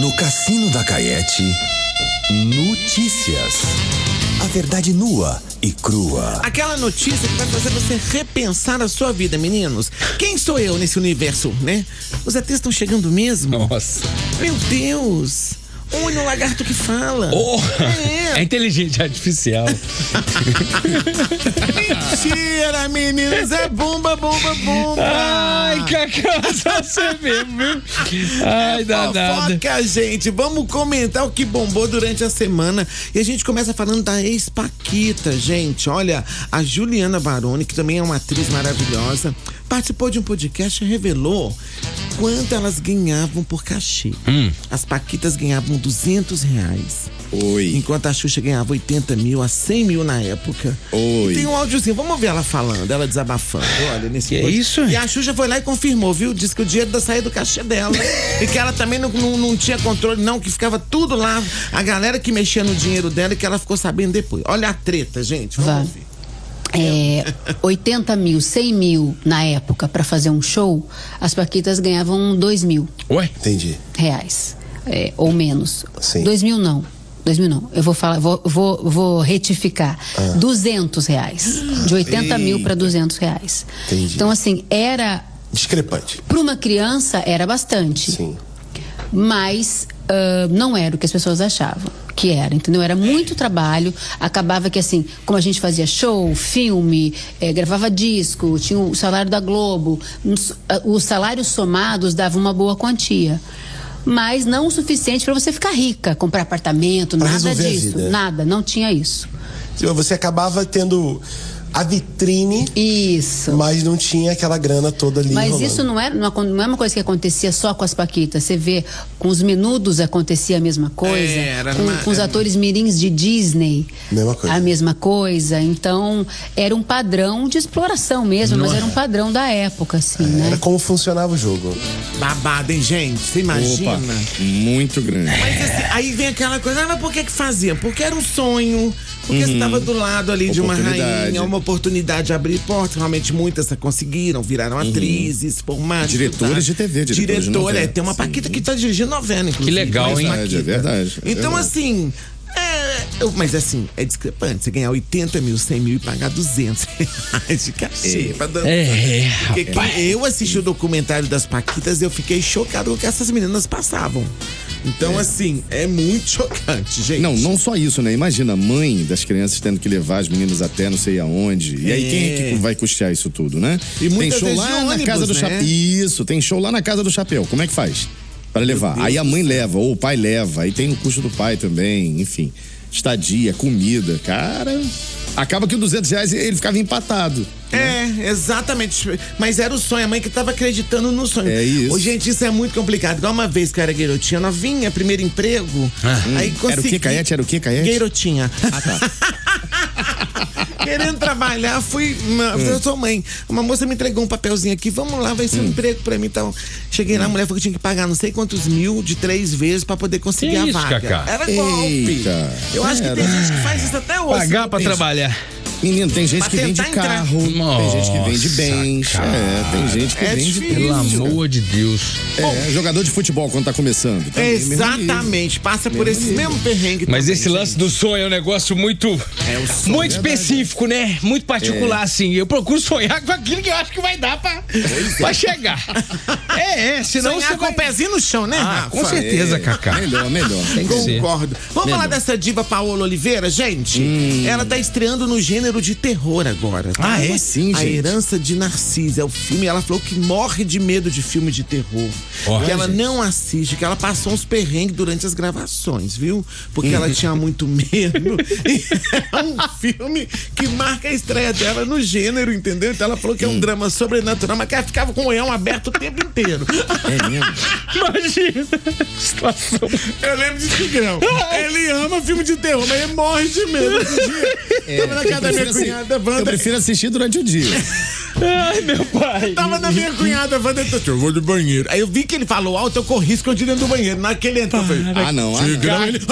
No Cassino da Caete, notícias. A verdade nua e crua. Aquela notícia que vai fazer você repensar a sua vida, meninos. Quem sou eu nesse universo, né? Os ETs estão chegando mesmo? Nossa. Meu Deus. Olha o lagarto que fala. Oh, é inteligência artificial. Mentira, meninas. É bomba. Ai, Cacá, só você mesmo, viu? Ai, danada. Fofoca, gente. Vamos comentar o que bombou durante a semana. E a gente começa falando da ex-Paquita, gente. Olha, a Juliana Baroni, que também é uma atriz maravilhosa, participou de um podcast e revelou quanto elas ganhavam por cachê. As Paquitas ganhavam R$200. Oi. Enquanto a Xuxa ganhava 80 mil a 100 mil na época. Oi. E tem um áudiozinho, vamos ver ela falando, ela desabafando. Olha, nesse Que é isso? E a Xuxa foi lá e confirmou, viu? Disse que o dinheiro saía do cachê dela. E que ela também não tinha controle, não, que ficava tudo lá. A galera que mexia no dinheiro dela e que ela ficou sabendo depois. Olha a treta, gente. Vamos ouvir. 80 mil, 100 mil na época pra fazer um show, as Paquitas ganhavam 2 mil. Ué? Entendi. Reais. Ou menos. Sim. 2 mil não. Eu vou falar, vou retificar. R$200. De 80 mil para R$200. Entendi. Então, assim, era. Discrepante. Para uma criança, era bastante. Sim. Mas não era o que as pessoas achavam que era, entendeu? Era muito trabalho, acabava que assim, como a gente fazia show, filme, gravava disco, tinha o salário da Globo, os salários somados davam uma boa quantia, mas não o suficiente para você ficar rica, comprar apartamento, pra nada disso, vida. não tinha isso. Você acabava tendo a vitrine, isso, mas não tinha aquela grana toda ali. Mas rolando. isso não é uma coisa que acontecia só com as Paquitas. Você vê, com os Menudos acontecia a mesma coisa, com os atores mirins de Disney, mesma coisa. a mesma coisa. Então era um padrão de exploração mesmo, mas era um padrão da época, assim, né? Era como funcionava o jogo. Babado, hein, gente? Você imagina? Opa, muito grande. Mas assim, aí vem aquela coisa, mas por que fazia? Porque era um sonho, porque você estava do lado ali de uma rainha, uma oportunidade de abrir portas. Realmente muitas conseguiram, viraram atrizes, formadas. Diretores de TV, diretores de novela. Tem uma Paquita que tá dirigindo novela, inclusive. Que legal, hein? É verdade. Então, assim, mas assim, é discrepante você ganhar 80 mil, 100 mil e pagar R$200 de cachê pra dançar. Porque eu assisti o documentário das Paquitas e eu fiquei chocado com o que essas meninas passavam. Então, assim, é muito chocante, gente. Não só isso, né? Imagina a mãe das crianças tendo que levar as meninas até não sei aonde. E aí quem é que vai custear isso tudo, né? E tem show lá na Casa do Chapéu. Isso, tem show lá na Casa do Chapéu. Como é que faz? Para levar. Aí a mãe leva, ou o pai leva. Aí tem o custo do pai também, enfim. Estadia, comida, cara. Acaba que o R$200 ele ficava empatado. Exatamente. Mas era o sonho, a mãe que tava acreditando no sonho. É isso. Gente, isso é muito complicado. Igual uma vez que eu era garotinha novinha, primeiro emprego. Aí consegui... Era o que, Caete? Garotinha. Querendo trabalhar, eu sou mãe. Uma moça me entregou um papelzinho aqui, vamos lá, vai ser um emprego pra mim. Então, cheguei lá, a mulher falou que tinha que pagar não sei quantos mil de 3 vezes pra poder conseguir a vaga. Cacá? Era golpe. Eu acho que tem gente que faz isso até hoje. Pagar pra trabalhar. Menino, tem gente que vende carro, tem gente que vende bens, tem gente que vende... difícil. Pelo amor de Deus. Jogador de futebol quando tá começando. Exatamente, passa por esse mesmo perrengue. Mas também, esse lance do sonho é um negócio muito muito específico, né? Muito particular, assim. Eu procuro sonhar com aquilo que eu acho que vai dar pra chegar. Senão sonhar você com o pezinho no chão, né, Rafa? Com certeza, Cacá. Melhor. Tem que ser. Concordo. Vamos falar dessa diva Paola Oliveira, gente? Ela tá estreando no gênero de terror agora. Tá? Sim, A gente. Herança de Narcisa é o filme. Ela falou que morre de medo de filme de terror. Que ela não assiste, que ela passou uns perrengues durante as gravações, viu? Porque ela tinha muito medo. E é um filme que marca a estreia dela no gênero, entendeu? Então ela falou que é um drama sobrenatural, mas que ela ficava com o olhão aberto o tempo inteiro. É mesmo? Imagina a situação. Eu lembro de Tigrão. Ele ama filme de terror, mas ele morre de medo. Tava na casa da minha cunhada Wanda. Eu prefiro assistir durante o dia. Ai, meu pai. Tava na minha cunhada Wanda, eu vou do banheiro. Aí eu vi que ele falou alto, eu corri escondendo dentro do banheiro. Naquele entrou, eu falei, Não. Tigrão, ele...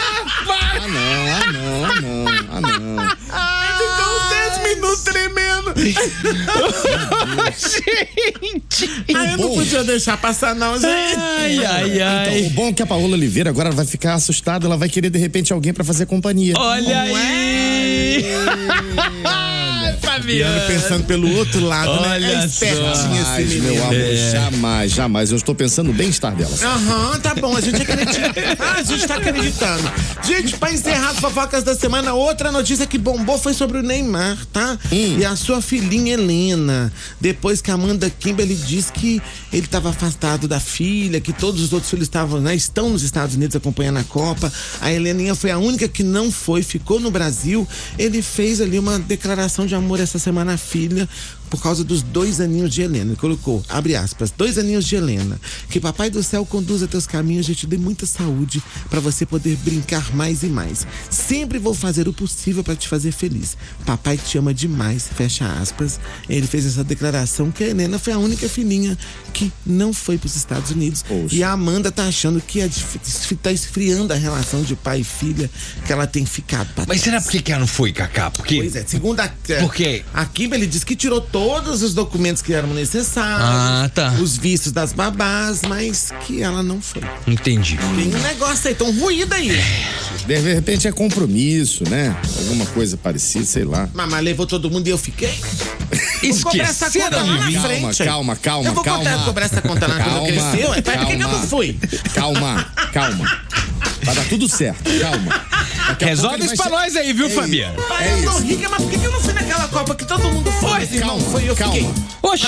Não. Ficou uns 10 minutos tremendo. Gente! Eu não podia deixar passar, não, gente. Então, o bom é que a Paola Oliveira agora vai ficar assustada, ela vai querer de repente alguém pra fazer companhia. Olha aí! Fabiano pensando pelo outro lado, olha né? Espertinha esse menino. Meu amor, jamais. Eu estou pensando no bem-estar delas. Tá bom, a gente acredita. A gente tá acreditando. Gente, pra encerrar as fofocas da semana, outra notícia que bombou foi sobre o Neymar, tá? E a sua filhinha Helena. Depois que a Amanda Kimberly disse que ele estava afastado da filha, que todos os outros filhos estavam, né, estão nos Estados Unidos acompanhando a Copa. A Heleninha foi a única que não foi, ficou no Brasil. Ele fez ali uma declaração de amor essa semana à filha, por causa dos 2 aninhos de Helena. Ele colocou, abre aspas, 2 aninhos de Helena. Que Papai do Céu conduza teus caminhos e te dê muita saúde para você poder brincar mais e mais. Sempre vou fazer o possível para te fazer feliz. Papai te ama demais, fecha aspas. Ele fez essa declaração que a Helena foi a única filhinha que não foi para os Estados Unidos. Poxa. E a Amanda tá achando que tá esfriando a relação de pai e filha que ela tem ficado. Mas será por que ela não foi, Cacá? Porque... Pois é, segundo Por quê? a Kimberly disse que tirou todos os documentos que eram necessários, os vistos das babás, mas que ela não foi. Entendi. Tem um negócio aí, tão ruído aí. De repente é compromisso, né? Alguma coisa parecida, sei lá. Mamãe levou todo mundo e eu fiquei. Esqueceram de mim. Calma. Eu vou cobrar essa conta lá quando eu crescer. Por que eu não fui? Calma. Vai dar tudo certo, calma. Resolve isso pra nós aí, viu, Fabiano? Eu tô rica, mas por que eu não fui naquela Copa que todo mundo foi? Calma. Fiquei. Oxi.